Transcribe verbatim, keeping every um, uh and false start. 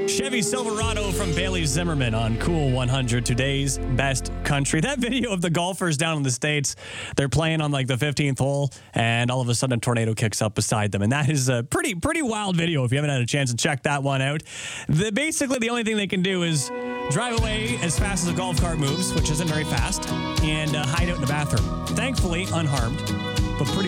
Chevy Silverado from Bailey Zimmerman on Cool one hundred, today's best country. That video of the golfers down in the States, they're playing on like the fifteenth hole, and all of a sudden a tornado kicks up beside them. And that is a pretty, pretty wild video if you haven't had a chance to check that one out. The, basically, the only thing they can do is drive away as fast as a golf cart moves, which isn't very fast, and uh, hide out in the bathroom. Thankfully, unharmed, but pretty